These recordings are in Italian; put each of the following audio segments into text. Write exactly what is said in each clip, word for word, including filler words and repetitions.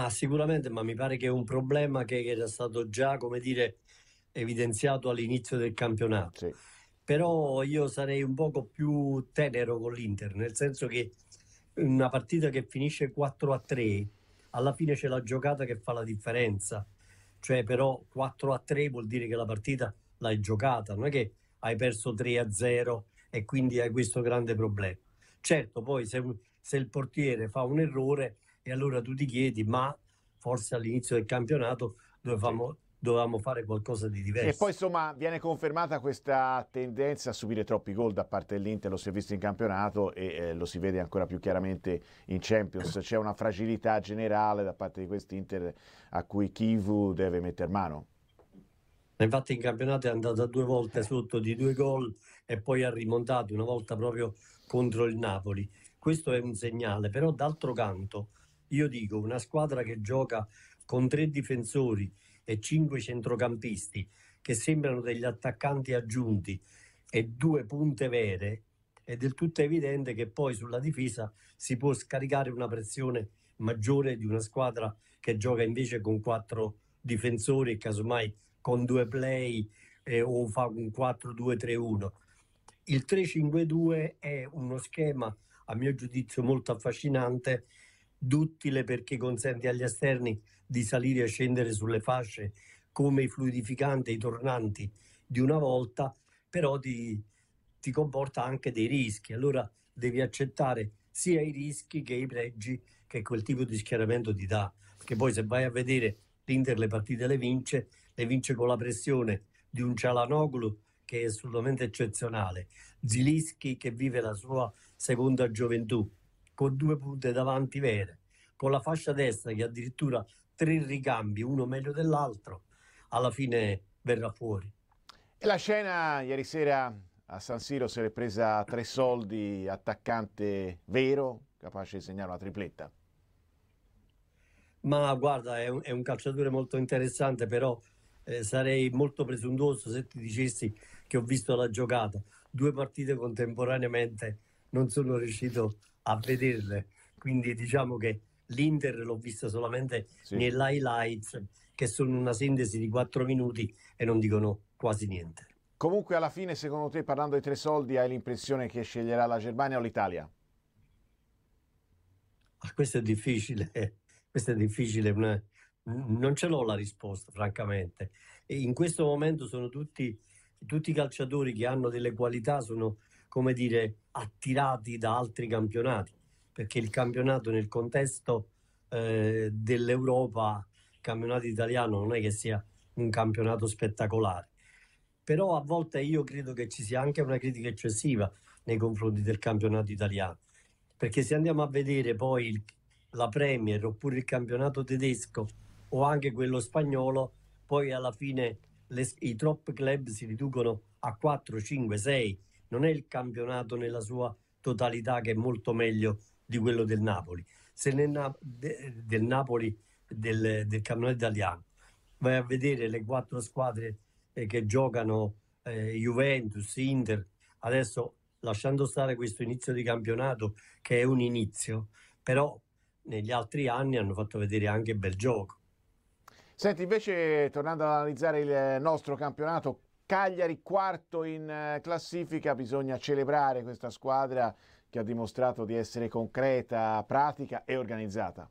Ma sicuramente, ma mi pare che è un problema che che era stato già, come dire, evidenziato all'inizio del campionato. Sì. Però io sarei un poco più tenero con l'Inter, nel senso che una partita che finisce quattro a tre, alla fine c'è la giocata che fa la differenza. Cioè, però quattro a tre vuol dire che la partita l'hai giocata, non è che hai perso tre a zero e quindi hai questo grande problema. Certo, poi se, se il portiere fa un errore e allora tu ti chiedi, ma forse all'inizio del campionato Sì. dovevamo, dovevamo fare qualcosa di Sì, e poi diverso. insomma viene confermata questa tendenza a subire troppi gol da parte dell'Inter, lo si è visto in campionato e eh, lo si vede ancora più chiaramente in Champions. C'è una fragilità generale da parte di quest'Inter a cui Kivu deve metter mano. Infatti in campionato è andata due volte Eh, sotto di due gol e poi ha rimontato una volta proprio contro il Napoli. Questo è un segnale, però d'altro canto io dico una squadra che gioca con tre difensori e cinque centrocampisti che sembrano degli attaccanti aggiunti e due punte vere, è del tutto evidente che poi sulla difesa si può scaricare una pressione maggiore di una squadra che gioca invece con quattro difensori e casomai con due play eh, o fa un quattro due tre uno. Il tre cinque due è uno schema, a mio giudizio, molto affascinante, duttile perché consente agli esterni di salire e scendere sulle fasce come i fluidificanti, i tornanti di una volta, però ti, ti comporta anche dei rischi. Allora devi accettare sia i rischi che i pregi che quel tipo di schieramento ti dà. Perché poi se vai a vedere l'Inter le partite le vince, le vince con la pressione di un Cialanoglu che è assolutamente eccezionale, Zilischi che vive la sua seconda gioventù, con due punte davanti vere, con la fascia destra che addirittura tre ricambi, uno meglio dell'altro, alla fine verrà fuori. E la scena ieri sera a San Siro se l'è presa a tre soldi, attaccante vero, capace di segnare una tripletta. Ma guarda, è un, è un calciatore molto interessante, però eh, sarei molto presuntuoso se ti dicessi che ho visto la giocata. Due partite contemporaneamente non sono riuscito a vederle, quindi diciamo che l'Inter l'ho vista solamente Sì. negli highlights, che sono una sintesi di quattro minuti e non dicono quasi niente. Comunque alla fine, secondo te, parlando di tre soldi, hai l'impressione che sceglierà la Germania o l'Italia? Ah, questo è difficile, questo è difficile, una- non ce l'ho la risposta, francamente. E in questo momento sono tutti, tutti calciatori che hanno delle qualità, sono, come dire, attirati da altri campionati, perché il campionato nel contesto eh, dell'Europa, il campionato italiano non è che sia un campionato spettacolare. Però a volte io credo che ci sia anche una critica eccessiva nei confronti del campionato italiano, perché se andiamo a vedere poi il- la Premier oppure il campionato tedesco o anche quello spagnolo, poi alla fine le- i top club si riducono a quattro, cinque, sei. Non è il campionato nella sua totalità che è molto meglio di quello del Napoli. Se nel Na- de- del Napoli del, del campionato italiano vai a vedere le quattro squadre eh, che giocano, eh, Juventus, Inter, adesso lasciando stare questo inizio di campionato che è un inizio, però negli altri anni hanno fatto vedere anche bel gioco. Senti, invece, tornando ad analizzare il nostro campionato, Cagliari quarto in eh, classifica, bisogna celebrare questa squadra che ha dimostrato di essere concreta, pratica e organizzata.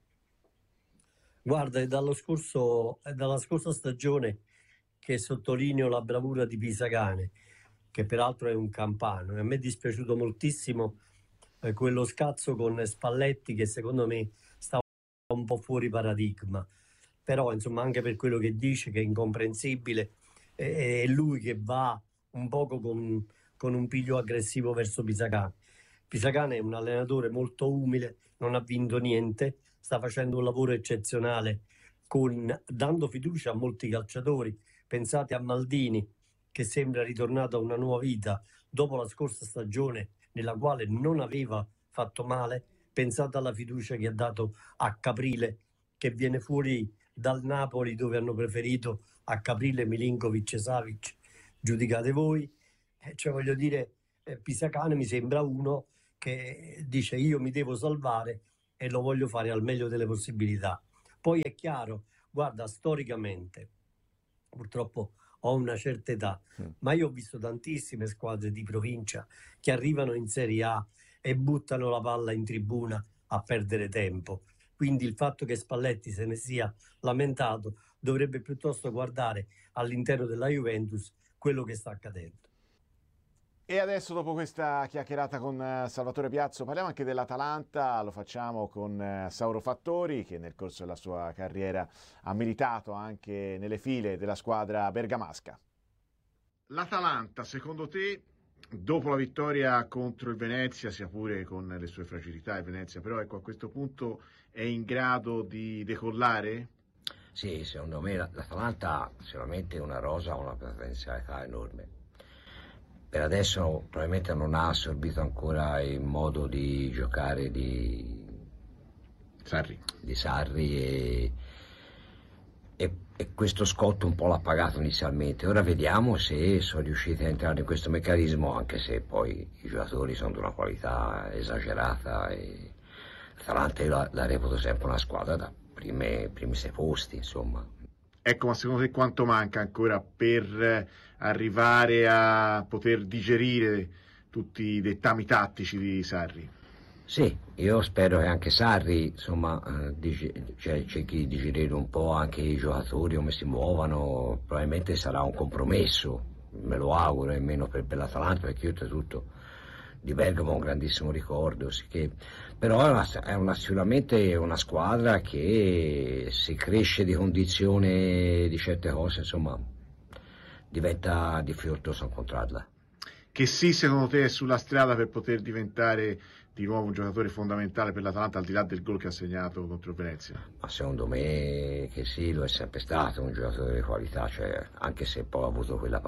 Guarda, è dallo scorso, è dalla scorsa stagione che sottolineo la bravura di Pisacane, che peraltro è un campano. E a me è dispiaciuto moltissimo eh, quello scazzo con Spalletti che secondo me stava un po' fuori paradigma. Però, insomma, anche per quello che dice, che è incomprensibile, è è lui che va un poco con, con un piglio aggressivo verso Pisacane. Pisacane è un allenatore molto umile, non ha vinto niente, sta facendo un lavoro eccezionale, con, dando fiducia a molti calciatori. Pensate a Maldini, che sembra ritornato a una nuova vita dopo la scorsa stagione, nella quale non aveva fatto male. Pensate alla fiducia che ha dato a Caprile, che viene fuori dal Napoli, dove hanno preferito a Caprile Milinkovic e Savic. Giudicate voi. Eh, cioè, voglio dire, eh, Pisacane mi sembra uno che dice io mi devo salvare e lo voglio fare al meglio delle possibilità. Poi è chiaro, guarda, storicamente, purtroppo ho una certa età, Mm. ma io ho visto tantissime squadre di provincia che arrivano in Serie A e buttano la palla in tribuna a perdere tempo. Quindi il fatto che Spalletti se ne sia lamentato dovrebbe piuttosto guardare all'interno della Juventus quello che sta accadendo. E adesso, dopo questa chiacchierata con eh, Salvatore Piazzo, parliamo anche dell'Atalanta. Lo facciamo con eh, Sauro Fattori, che nel corso della sua carriera ha militato anche nelle file della squadra bergamasca. L'Atalanta, secondo te, dopo la vittoria contro il Venezia, sia pure con le sue fragilità, il Venezia, però ecco, a questo punto è in grado di decollare? Sì, secondo me l'Atalanta ha sicuramente una rosa, una potenzialità enorme. Per adesso probabilmente non ha assorbito ancora il modo di giocare di Sarri, di Sarri e, e, e questo scotto un po' l'ha pagato inizialmente. Ora vediamo se sono riusciti a entrare in questo meccanismo, anche se poi i giocatori sono di una qualità esagerata e l'Atalanta io la, la reputo sempre una squadra da prime, primi sei posti, insomma. Ecco, ma secondo te quanto manca ancora per arrivare a poter digerire tutti i dettami tattici di Sarri? Sì, io spero che anche Sarri, insomma, eh, dig- cioè, cerchi di digerire un po' anche i giocatori, come si muovono. Probabilmente sarà un compromesso, me lo auguro, nemmeno per, per l'Atalanta, perché io oltretutto di Bergamo ho un grandissimo ricordo, sì che, però è, una, è una, sicuramente una squadra che se cresce di condizione di certe cose, insomma, diventa difficoltoso incontrarla. Che sì, secondo te è sulla strada per poter diventare di nuovo un giocatore fondamentale per l'Atalanta, al di là del gol che ha segnato contro il Venezia? Ma secondo me che sì, lo è sempre stato un giocatore di qualità, cioè, anche se poi ha avuto quella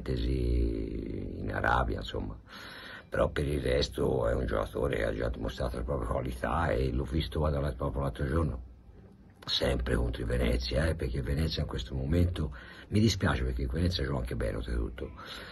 parentesi in Arabia, insomma. Però per il resto è un giocatore che ha già dimostrato le proprie qualità e l'ho visto vado proprio l'altro giorno, sempre contro il Venezia, eh, perché il Venezia in questo momento, mi dispiace perché il Venezia gioca anche bene oltretutto,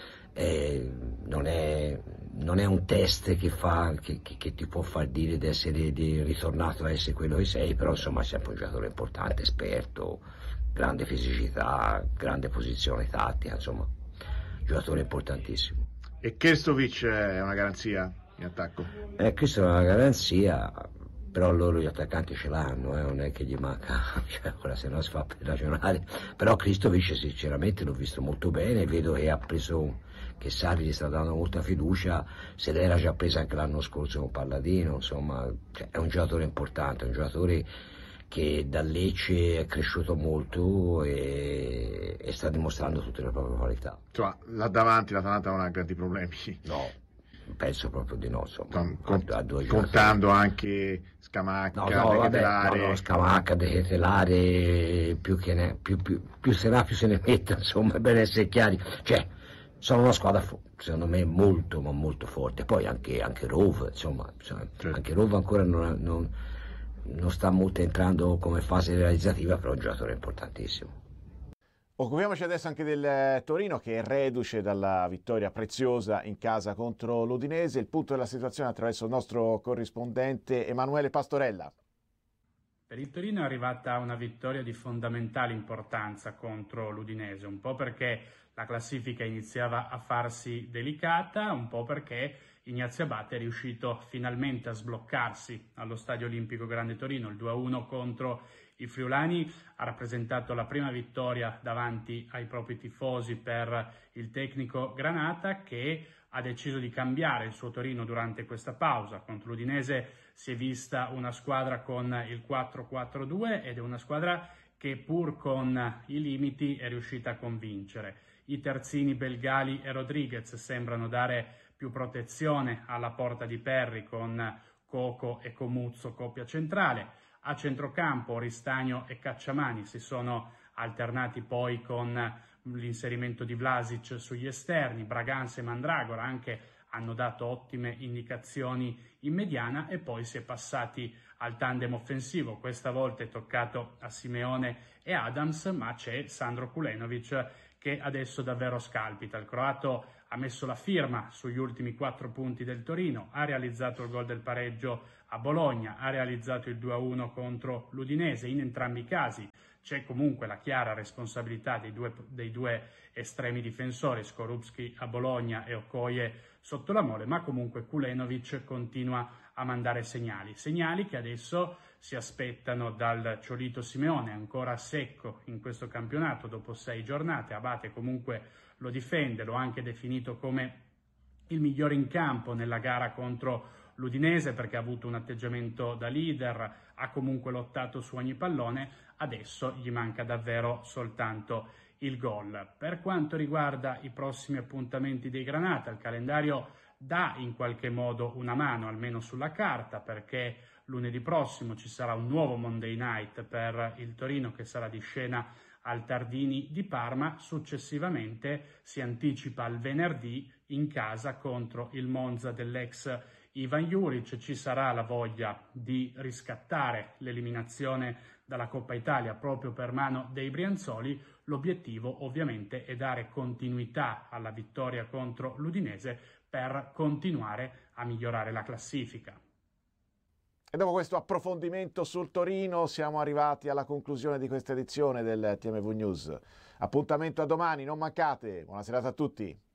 eh, non, è, non è un test che, fa, che, che, che ti può far dire di essere di, ritornato a essere quello che sei, però insomma è sempre un giocatore importante, esperto, grande fisicità, grande posizione tattica, insomma, giocatore importantissimo. E Krstovic è una garanzia in attacco? Eh, questa è una garanzia, però loro gli attaccanti ce l'hanno, eh, non è che gli manca, cioè, ora se no si fa per ragionare. Però Krstovic sinceramente l'ho visto molto bene, vedo che ha preso, che Sarri gli sta dando molta fiducia, se l'era già presa anche l'anno scorso con Palladino, insomma, cioè, è un giocatore importante, è un giocatore che da Lecce è cresciuto molto e, e sta dimostrando tutte le proprie qualità. Insomma, là davanti l'Atalanta non ha grandi problemi. No, penso proprio di no, insomma. Con, con, a due contando anche Scamacca, no, no, vabbè, Ketelare. no, no, Scamacca, De Ketelare, più, che ne, più, più, più se ne più se ne metta, insomma, è bene essere chiari. Cioè, sono una squadra, secondo me, molto, ma molto forte. Poi anche, anche Rove, insomma, insomma certo. Anche Rove ancora non, non, non sta molto entrando come fase realizzativa, però è un giocatore importantissimo. Occupiamoci adesso anche del Torino, che è reduce dalla vittoria preziosa in casa contro l'Udinese. Il punto della situazione attraverso il nostro corrispondente Emanuele Pastorella. Per il Torino è arrivata una vittoria di fondamentale importanza contro l'Udinese, un po' perché la classifica iniziava a farsi delicata, un po' perché Ignazio Abate è riuscito finalmente a sbloccarsi allo Stadio Olimpico Grande Torino. Il due a uno contro i friulani ha rappresentato la prima vittoria davanti ai propri tifosi per il tecnico Granata, che ha deciso di cambiare il suo Torino durante questa pausa. Contro l'Udinese si è vista una squadra con il quattro quattro due ed è una squadra che pur con i limiti è riuscita a convincere. I terzini Belgali e Rodriguez sembrano dare più protezione alla porta di Perri, con Coco e Comuzzo coppia centrale. A centrocampo Ristagno e Cacciamani si sono alternati poi con l'inserimento di Vlasic sugli esterni. Braganza e Mandragora anche hanno dato ottime indicazioni in mediana e poi si è passati al tandem offensivo. Questa volta è toccato a Simeone e Adams, ma c'è Sandro Kulenovic che adesso davvero scalpita. Il croato ha messo la firma sugli ultimi quattro punti del Torino, ha realizzato il gol del pareggio a Bologna, ha realizzato il due a uno contro l'Udinese. In entrambi i casi c'è comunque la chiara responsabilità dei due, dei due estremi difensori, Skorupski a Bologna e Okoye sotto la Mole, ma comunque Kulenovic continua a mandare segnali, segnali che adesso si aspettano dal Ciolito Simeone, ancora secco in questo campionato dopo sei giornate. Abate comunque lo difende, lo ha anche definito come il migliore in campo nella gara contro l'Udinese perché ha avuto un atteggiamento da leader, ha comunque lottato su ogni pallone, adesso gli manca davvero soltanto il gol. Per quanto riguarda i prossimi appuntamenti dei Granata, il calendario dà in qualche modo una mano, almeno sulla carta, perché lunedì prossimo ci sarà un nuovo Monday Night per il Torino che sarà di scena al Tardini di Parma. Successivamente si anticipa al venerdì in casa contro il Monza dell'ex Ivan Juric. Ci sarà la voglia di riscattare l'eliminazione dalla Coppa Italia proprio per mano dei Brianzoli. L'obiettivo ovviamente è dare continuità alla vittoria contro l'Udinese per continuare a migliorare la classifica. E dopo questo approfondimento sul Torino siamo arrivati alla conclusione di questa edizione del T M V News. Appuntamento a domani, non mancate. Buona serata a tutti.